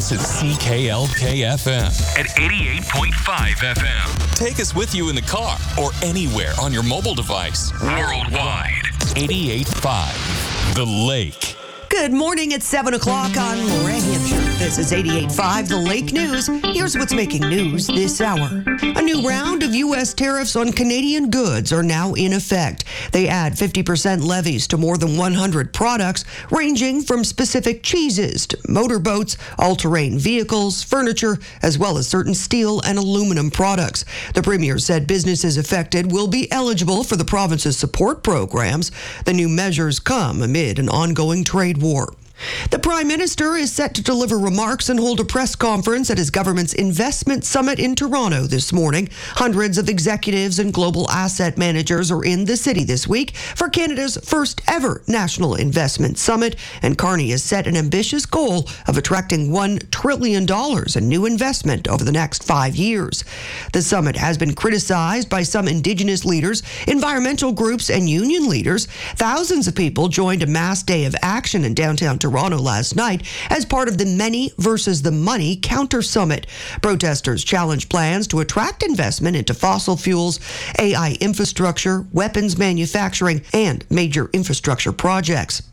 This is CKLK-FM at 88.5 FM. Take us with you in the car or anywhere on your mobile device. Worldwide. 88.5 The Lake. Good morning. It's 7 o'clock on New Hampshire. This is 88.5 The Lake News. Here's what's making news this hour. A new round of U.S. tariffs on Canadian goods are now in effect. They add 50% levies to more than 100 products, ranging from specific cheeses to motorboats, all-terrain vehicles, furniture, as well as certain steel and aluminum products. The Premier said businesses affected will be eligible for the province's support programs. The new measures come amid an ongoing trade war. The Prime Minister is set to deliver remarks and hold a press conference at his government's investment summit in Toronto this morning. Hundreds of executives and global asset managers are in the city this week for Canada's first ever National Investment Summit, and Carney has set an ambitious goal of attracting $1 trillion in new investment over the next 5 years. The summit has been criticized by some Indigenous leaders, environmental groups, and union leaders. Thousands of people joined a mass day of action in downtown Toronto last night as part of the Many versus the Money counter summit. Protesters challenged plans to attract investment into fossil fuels, AI infrastructure, weapons manufacturing, and major infrastructure projects.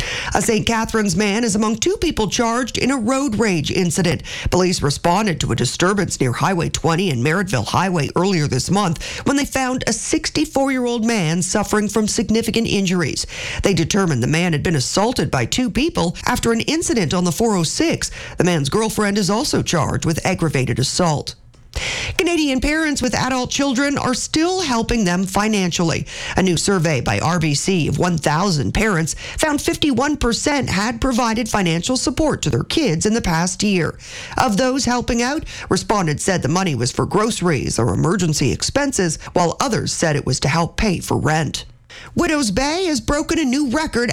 A St. Catharines man is among two people charged in a road rage incident. Police responded to a disturbance near Highway 20 and Merrittville Highway earlier this month when they found a 64-year-old man suffering from significant injuries. They determined the man had been assaulted by two people after an incident on the 406. The man's girlfriend is also charged with aggravated assault. Canadian parents with adult children are still helping them financially. A new survey by RBC of 1,000 parents found 51% had provided financial support to their kids in the past year. Of those helping out, respondents said the money was for groceries or emergency expenses, while others said it was to help pay for rent. Widows Bay has broken a new record